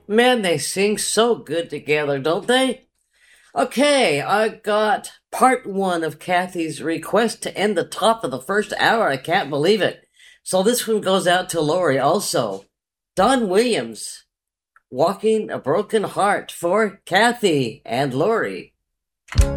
Man, they sing so good together, don't they? Okay, I got part one of Kathy's request to end the top of the first hour. I can't believe it. So this one goes out to Lori also. Don Williams, Walking a Broken Heart for Kathy and Lori.